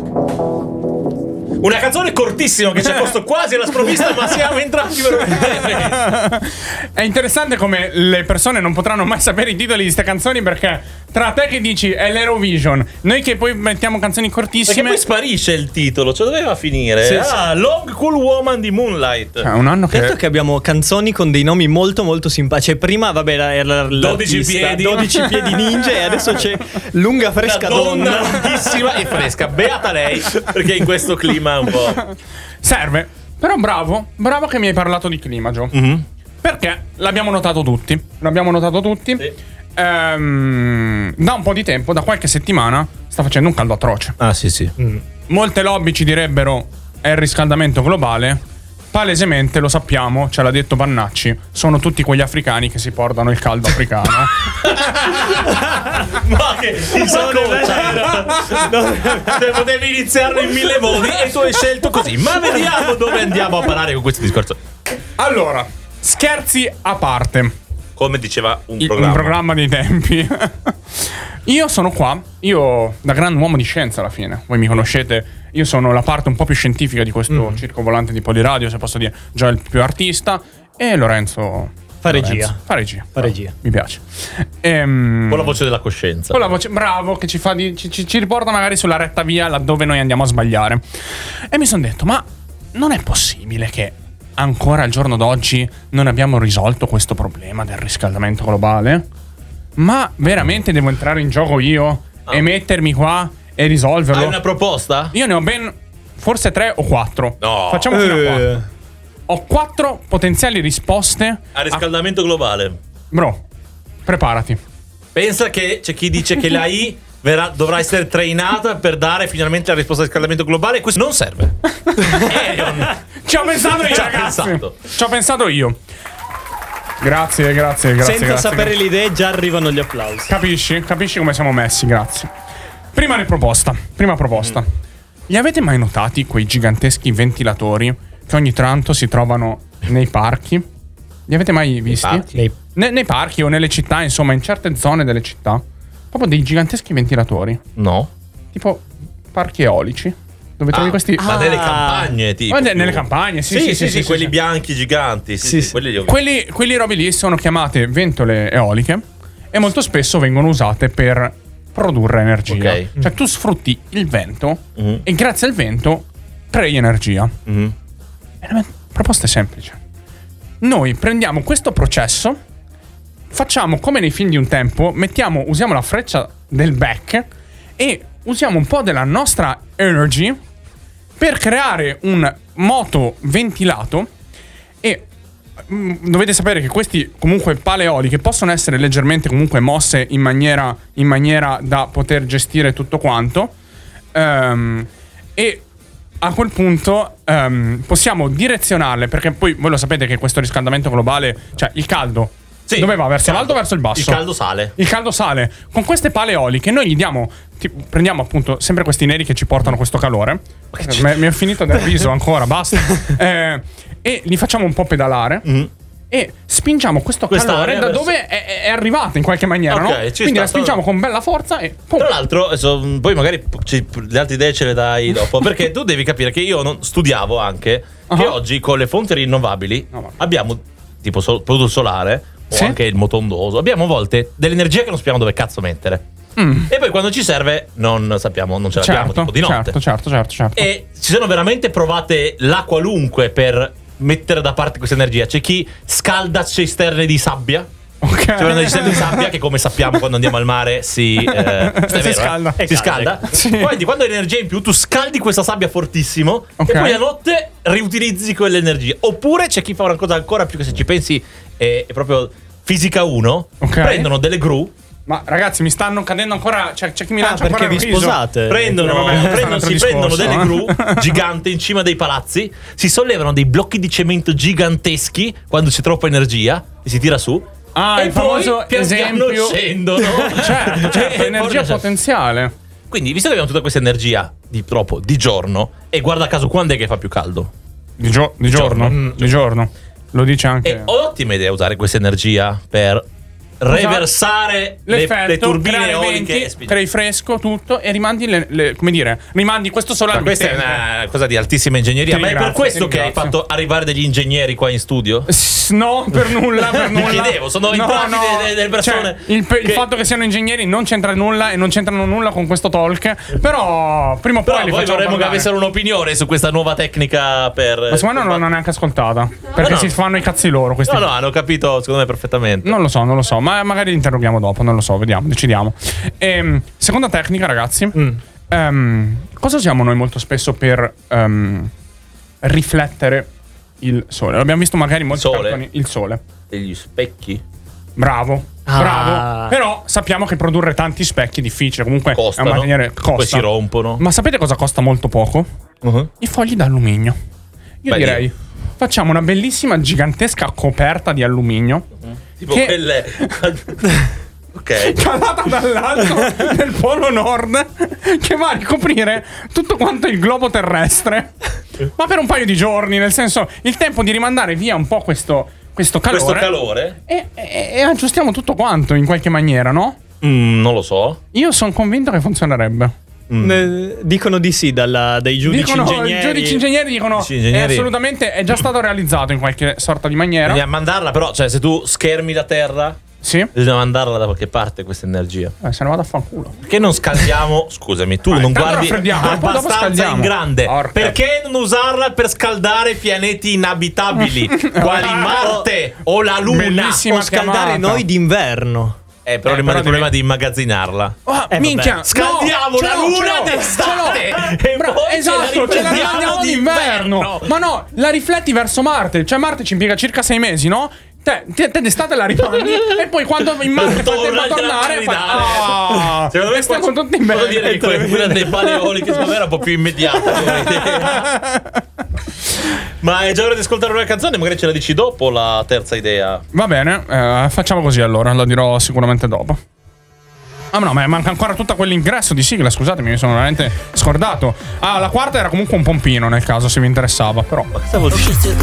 Una canzone cortissima che ci ha posto quasi alla sprovvista, ma siamo entrati veramente. È interessante come le persone non potranno mai sapere i titoli di queste canzoni, perché tra te che dici è l'Eurovision, noi che poi mettiamo canzoni Perché cortissime. poi sparisce il titolo, cioè doveva finire. Sì, Long Cool Woman di Moonlight. Un anno che Certo che abbiamo canzoni con dei nomi molto molto simpatici. Cioè, prima, vabbè, era 12 piedi. 12 piedi ninja, e adesso c'è lunga fresca donna. lunghissima e fresca. Beata lei, perché in questo clima un po'. serve. Però bravo che mi hai parlato di clima, Gio. Perché l'abbiamo notato tutti. Sì. Da un po' di tempo, da qualche settimana, sta facendo un caldo atroce. Ah, sì. Molte lobby ci direbbero è il riscaldamento globale. Palesemente, lo sappiamo, ce l'ha detto Bannacci, sono tutti quegli africani che si portano il caldo africano. Ma che potevi iniziarlo in 1000 modi e tu hai scelto così. Ma vediamo dove andiamo a parare con questo discorso. Allora, scherzi a parte. Come diceva un Un programma dei tempi. Io sono qua, io da gran uomo di scienza alla fine, voi mi conoscete, io sono la parte un po' più scientifica di questo circo volante di Poliradio, se posso dire, già il più artista, e Lorenzo Fa regia. Fa regia. Fa regia. Mi piace. Con la voce della coscienza. Con la voce, bravo, che ci fa ci riporta magari sulla retta via laddove noi andiamo a sbagliare. E mi sono detto, ma non è possibile che ancora al giorno d'oggi non abbiamo risolto questo problema del riscaldamento globale? Ma veramente devo entrare in gioco io e mettermi qua e risolverlo? Hai una proposta? Io ne ho ben forse 3 o 4. No. Facciamo fino a 4. Ho 4 potenziali risposte A riscaldamento globale. Bro, preparati. Pensa che c'è chi dice che la I dovrà essere trainata per dare finalmente la risposta al riscaldamento globale. Questo non serve. Aerion. Ci ho pensato io, Ci ha ragazzi. pensato. Ci ho pensato io. Grazie. Senza sapere le idee già arrivano gli applausi. Capisci come siamo messi, grazie. Prima proposta. Li avete mai notati quei giganteschi ventilatori che ogni tanto si trovano nei parchi? Li avete mai visti? Nei parchi o nelle città, insomma, in certe zone delle città. Proprio dei giganteschi ventilatori. No. Tipo parchi eolici. Dove trovi questi... Ma nelle campagne, tipo. Nelle campagne, sì, quelli bianchi giganti. Sì. Quelli li ho visti. Quelli robe lì sono chiamate ventole eoliche e molto spesso vengono usate per produrre energia. Ok. Cioè tu sfrutti il vento e grazie al vento crei energia. E la proposta è semplice. Noi prendiamo questo processo, facciamo come nei film di un tempo, usiamo la freccia del back e usiamo un po' della nostra energy per creare un moto ventilato. E dovete sapere che questi comunque pale eoliche possono essere leggermente comunque mosse in maniera da poter gestire tutto quanto, e a quel punto possiamo direzionarle, perché poi voi lo sapete che questo riscaldamento globale, cioè il caldo, dove va? Verso l'alto o verso il basso? Il caldo sale. Con queste pale eoliche noi gli diamo, prendiamo appunto sempre questi neri che ci portano questo calore. Mi ho finito del riso ancora, basta. E li facciamo un po' pedalare. E spingiamo questo calore da dove è arrivato in qualche maniera, no? Quindi la spingiamo con bella forza e pum. Tra l'altro, poi magari le altre idee ce le dai dopo. Perché tu devi capire che io studiavo anche che oggi con le fonti rinnovabili abbiamo tipo prodotto solare o anche il motondoso. Abbiamo a volte dell'energia che non sappiamo dove cazzo mettere. E poi quando ci serve non sappiamo, non ce l'abbiamo, tipo di notte. Certo. E ci sono veramente provate la qualunque per mettere da parte questa energia. C'è chi scalda cisterne di sabbia. Ok. C'è una cisterne di sabbia che, come sappiamo, quando andiamo al mare si scalda. Si scalda. Sì. Poi quando hai energia in più tu scaldi questa sabbia fortissimo e poi a notte riutilizzi quell'energia. Oppure c'è chi fa una cosa ancora più, che se ci pensi è proprio fisica 1. Prendono delle gru. Ma ragazzi, mi stanno cadendo ancora. C'è chi mi lancia perché ancora vi sposate? Prendono delle gru giganti in cima dei palazzi, si sollevano dei blocchi di cemento giganteschi quando c'è troppa energia e si tira su. E il poi famoso esempio scendono. certo, energia potenziale. Quindi, visto che abbiamo tutta questa energia di giorno, e guarda caso quando è che fa più caldo? Di giorno. Lo dice anche. È ottima idea usare questa energia per reversare le turbine eoliche. Crei fresco, tutto, e rimandi rimandi questo solo al questa è una cosa di altissima ingegneria. Ma è per questo che hai fatto arrivare degli ingegneri qua in studio? No, per nulla. Mi chiedevo, sono entrati delle persone. Cioè, il fatto che siano ingegneri non c'entra nulla e non c'entrano nulla con questo talk. Però prima o poi li facciamo vorremmo che avessero un'opinione su questa nuova tecnica per. Ma secondo me non l'hanno neanche ascoltata. Perché si fanno i cazzi loro. Questi. No, hanno capito secondo me perfettamente. Non lo so. Ma magari li interroghiamo dopo. Non lo so, vediamo, decidiamo. Seconda tecnica, ragazzi. Cosa usiamo noi molto spesso per riflettere il sole? L'abbiamo visto magari molto il sole. Degli specchi? Bravo. Però sappiamo che produrre tanti specchi è difficile. Comunque costano, è un materiale costa. Poi si rompono. Ma sapete cosa costa molto poco? I fogli d'alluminio. Io direi facciamo una bellissima gigantesca coperta di alluminio. Tipo quelle. Ok. Calata dall'alto del polo nord, che va a ricoprire tutto quanto il globo terrestre. Ma per un paio di giorni, nel senso, il tempo di rimandare via un po' questo calore. E aggiustiamo tutto quanto in qualche maniera, no? Non lo so. Io sono convinto che funzionerebbe. Dicono di sì dai giudici ingegneri. I giudici ingegneri dicono assolutamente è già stato realizzato in qualche sorta di maniera. Bisogna mandarla, però, cioè, se tu schermi la terra, bisogna mandarla da qualche parte questa energia. Se ne vado a fanculo. Perché non scaldiamo? Scusami, tu non guardi abbastanza in grande. Perché non usarla per scaldare pianeti inabitabili quali Marte o la Luna? O scaldare noi d'inverno. Però rimane il problema di immagazzinarla. Minchia, scaldiamo la Luna d'estate. Esatto, ce la rimandiamo d'inverno. Ma no, la rifletti verso Marte. Cioè Marte ci impiega circa 6 mesi, no? Te d'estate la rimandi e poi quando in Marte fai tempo a tornare secondo me stiamo tutti in bene. Dire che quella dei paleolici secondo me era un po' più immediata. Ma è già ora di ascoltare una canzone, magari ce la dici dopo la terza idea. Va bene, facciamo così allora, la dirò sicuramente dopo. Ah no, ma manca ancora tutta quell'ingresso di sigla, scusatemi, mi sono veramente scordato. La quarta era comunque un pompino nel caso se vi interessava, però. Ma cosa vuol dire?